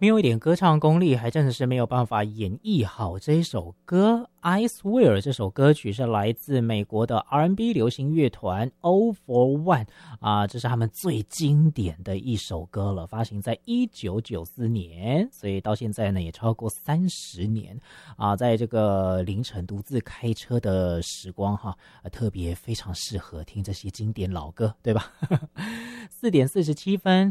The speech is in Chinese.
没有一点歌唱功力，还真的是没有办法演绎好这一首歌。I Swear 这首歌曲是来自美国的 R&B 流行乐团 All for One 这是他们最经典的一首歌了，发行在1994年，所以到现在呢也超过30年在这个凌晨独自开车的时光特别非常适合听这些经典老歌，对吧？4:47